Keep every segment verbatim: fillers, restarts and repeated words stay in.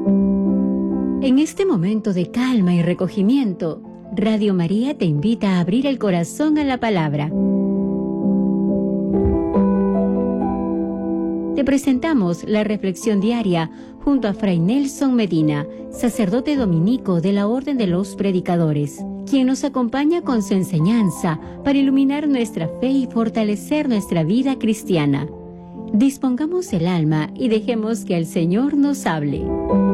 En este momento de calma y recogimiento, Radio María te invita a abrir el corazón a la palabra. Te presentamos la reflexión diaria junto a Fray Nelson Medina, sacerdote dominico de la Orden de los Predicadores, quien nos acompaña con su enseñanza para iluminar nuestra fe y fortalecer nuestra vida cristiana. Dispongamos el alma y dejemos que el Señor nos hable.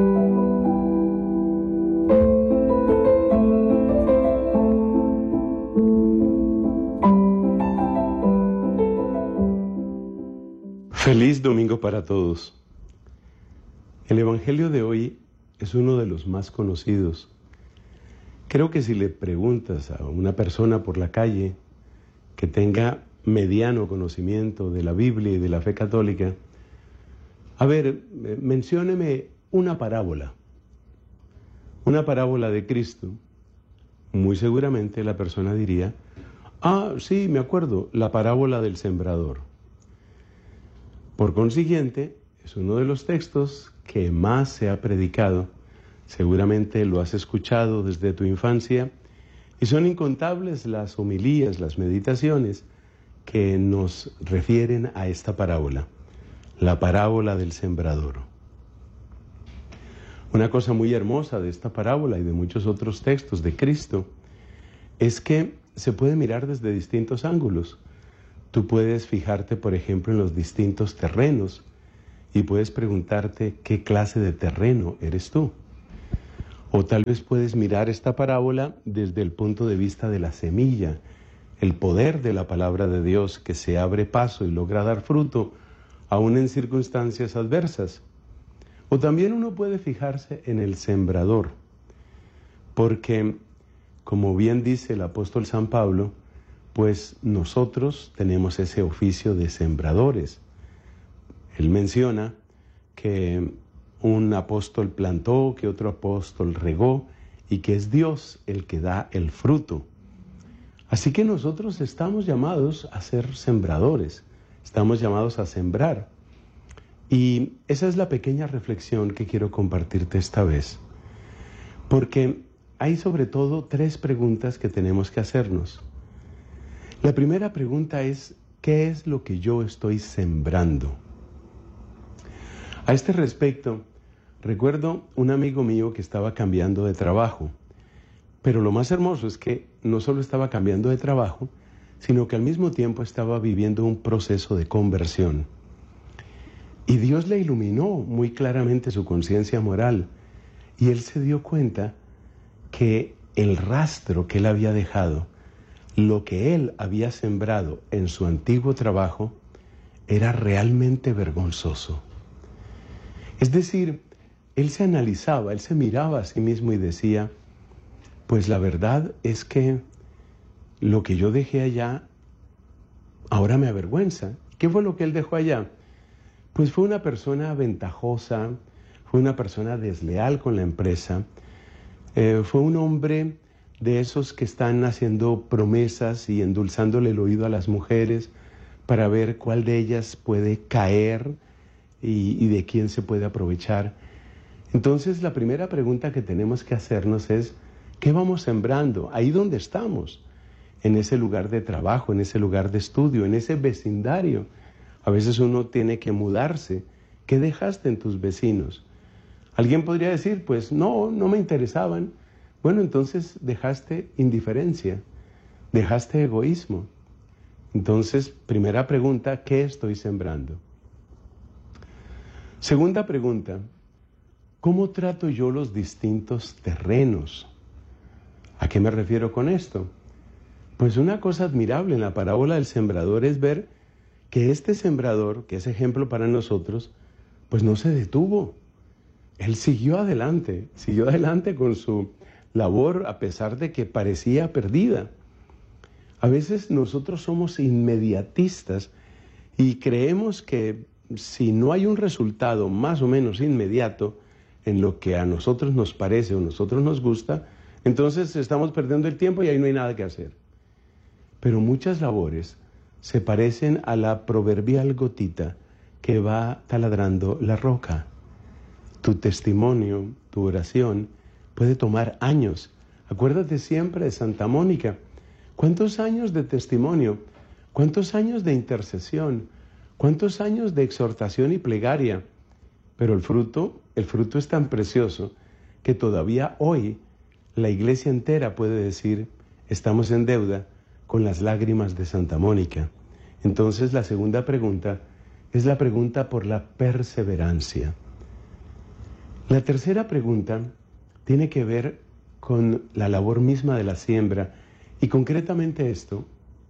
Feliz domingo para todos. El Evangelio de hoy es uno de los más conocidos. Creo que si le preguntas a una persona por la calle que tenga mediano conocimiento de la Biblia y de la fe católica, a ver, mencióneme una parábola, una parábola de Cristo, muy seguramente la persona diría, ah, sí, me acuerdo, la parábola del sembrador. Por consiguiente, es uno de los textos que más se ha predicado. Seguramente lo has escuchado desde tu infancia y son incontables las homilías, las meditaciones que nos refieren a esta parábola, la parábola del sembrador. Una cosa muy hermosa de esta parábola y de muchos otros textos de Cristo es que se puede mirar desde distintos ángulos. Tú puedes fijarte, por ejemplo, en los distintos terrenos y puedes preguntarte qué clase de terreno eres tú. O tal vez puedes mirar esta parábola desde el punto de vista de la semilla, el poder de la palabra de Dios que se abre paso y logra dar fruto, aún en circunstancias adversas. O también uno puede fijarse en el sembrador, porque, como bien dice el apóstol San Pablo, pues nosotros tenemos ese oficio de sembradores. Él menciona que un apóstol plantó, que otro apóstol regó y que es Dios el que da el fruto. Así que nosotros estamos llamados a ser sembradores, estamos llamados a sembrar. Y esa es la pequeña reflexión que quiero compartirte esta vez. Porque hay sobre todo tres preguntas que tenemos que hacernos. La primera pregunta es, ¿qué es lo que yo estoy sembrando? A este respecto, recuerdo un amigo mío que estaba cambiando de trabajo, pero lo más hermoso es que no solo estaba cambiando de trabajo, sino que al mismo tiempo estaba viviendo un proceso de conversión. Y Dios le iluminó muy claramente su conciencia moral, y él se dio cuenta que el rastro que él había dejado, lo que él había sembrado en su antiguo trabajo, era realmente vergonzoso. Es decir, él se analizaba, él se miraba a sí mismo y decía, pues la verdad es que lo que yo dejé allá ahora me avergüenza. ¿Qué fue lo que él dejó allá? Pues fue una persona ventajosa, fue una persona desleal con la empresa, eh, fue un hombre de esos que están haciendo promesas y endulzándole el oído a las mujeres para ver cuál de ellas puede caer y, y de quién se puede aprovechar. Entonces, la primera pregunta que tenemos que hacernos es, ¿qué vamos sembrando? Ahí donde estamos, en ese lugar de trabajo, en ese lugar de estudio, en ese vecindario. A veces uno tiene que mudarse. ¿Qué dejaste en tus vecinos? Alguien podría decir, pues no, no me interesaban. Bueno, entonces dejaste indiferencia, dejaste egoísmo. Entonces, primera pregunta, ¿qué estoy sembrando? Segunda pregunta, ¿cómo trato yo los distintos terrenos? ¿A qué me refiero con esto? Pues una cosa admirable en la parábola del sembrador es ver que este sembrador, que es ejemplo para nosotros, pues no se detuvo. Él siguió adelante, siguió adelante con su labor a pesar de que parecía perdida. A veces nosotros somos inmediatistas y creemos que si no hay un resultado más o menos inmediato en lo que a nosotros nos parece o nosotros nos gusta, entonces estamos perdiendo el tiempo y ahí no hay nada que hacer. Pero muchas labores se parecen a la proverbial gotita que va taladrando la roca. Tu testimonio, tu oración puede tomar años. Acuérdate siempre de Santa Mónica. ¿Cuántos años de testimonio? ¿Cuántos años de intercesión? ¿Cuántos años de exhortación y plegaria? Pero el fruto, el fruto es tan precioso que todavía hoy la iglesia entera puede decir, estamos en deuda con las lágrimas de Santa Mónica. Entonces la segunda pregunta es la pregunta por la perseverancia. La tercera pregunta tiene que ver con la labor misma de la siembra y concretamente esto.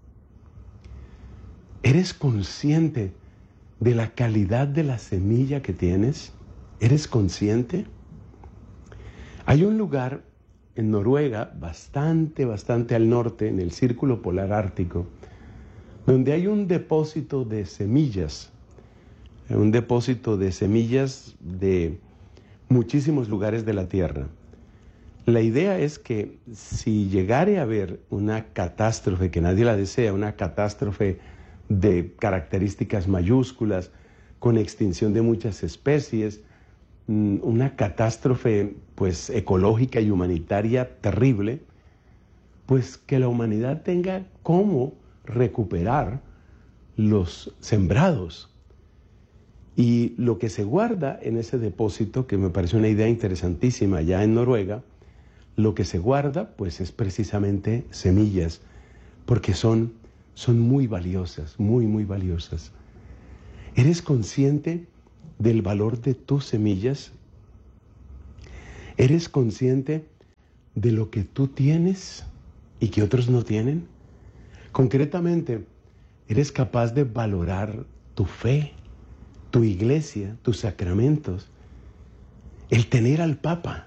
¿Eres consciente de la calidad de la semilla que tienes? ¿Eres consciente? Hay un lugar en Noruega, bastante, bastante al norte, en el Círculo Polar Ártico, donde hay un depósito de semillas, un depósito de semillas de muchísimos lugares de la Tierra. La idea es que si llegare a haber una catástrofe, que nadie la desea, una catástrofe de características mayúsculas, con extinción de muchas especies, una catástrofe pues ecológica y humanitaria terrible, pues que la humanidad tenga cómo recuperar los sembrados. Y lo que se guarda en ese depósito, que me parece una idea interesantísima allá en Noruega, lo que se guarda pues es precisamente semillas, porque son, son muy valiosas, muy, muy valiosas. ¿Eres consciente del valor de tus semillas? ¿Eres consciente de lo que tú tienes y que otros no tienen? Concretamente, ¿eres capaz de valorar tu fe, tu iglesia, tus sacramentos? El tener al Papa.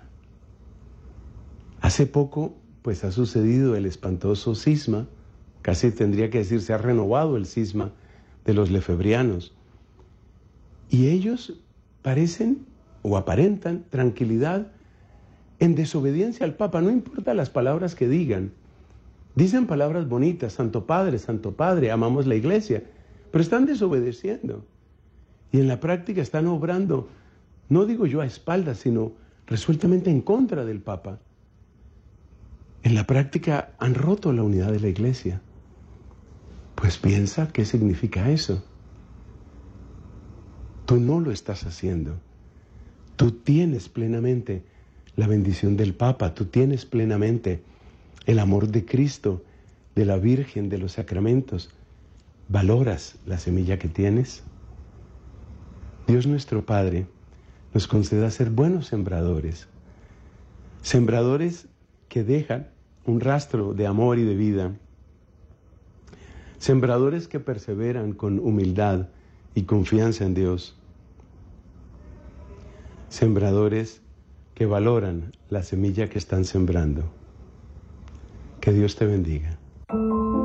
Hace poco, pues ha sucedido el espantoso cisma, casi tendría que decir, se ha renovado el cisma de los lefebrianos. Y ellos parecen o aparentan tranquilidad en desobediencia al Papa, no importa las palabras que digan. Dicen palabras bonitas, Santo Padre, Santo Padre, amamos la iglesia, pero están desobedeciendo. Y en la práctica están obrando, no digo yo a espaldas, sino resueltamente en contra del Papa. En la práctica han roto la unidad de la iglesia. Pues piensa qué significa eso. Tú no lo estás haciendo. Tú tienes plenamente la bendición del Papa, tú tienes plenamente el amor de Cristo, de la Virgen, de los sacramentos. ¿Valoras la semilla que tienes? Dios nuestro Padre nos conceda ser buenos sembradores, sembradores que dejan un rastro de amor y de vida, sembradores que perseveran con humildad y confianza en Dios, sembradores que valoran la semilla que están sembrando. Que Dios te bendiga.